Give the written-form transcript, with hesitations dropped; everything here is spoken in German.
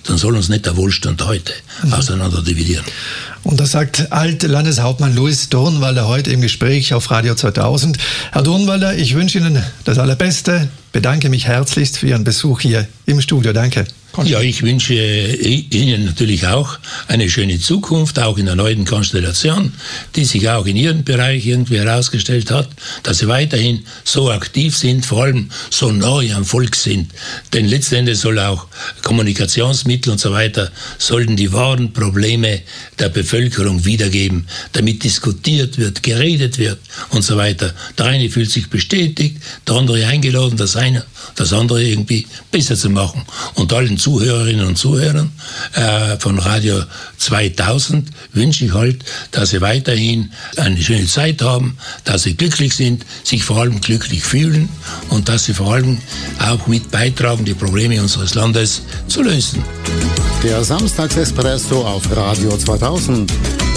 dann soll uns nicht der Wohlstand heute auseinander dividieren. Und das sagt Alt-Landeshauptmann Louis Durnwalder heute im Gespräch auf Radio 2000. Herr Durnwalder, ich wünsche Ihnen das Allerbeste, bedanke mich herzlichst für Ihren Besuch hier im Studio. Danke. Ja, ich wünsche Ihnen natürlich auch eine schöne Zukunft, auch in der neuen Konstellation, die sich auch in Ihrem Bereich irgendwie herausgestellt hat, dass Sie weiterhin so aktiv sind, vor allem so neu am Volk sind. Denn letztendlich soll auch Kommunikationsmittel und so weiter, sollten die wahren Probleme der Bevölkerung wiedergeben, damit diskutiert wird, geredet wird und so weiter. Der eine fühlt sich bestätigt, der andere eingeladen, das andere irgendwie besser zu machen. Und allen Zuhörerinnen und Zuhörern von Radio 2000 wünsche ich halt, dass sie weiterhin eine schöne Zeit haben, dass sie glücklich sind, sich vor allem glücklich fühlen und dass sie vor allem auch mit beitragen, die Probleme unseres Landes zu lösen. Der Samstagsespresso auf Radio 2000.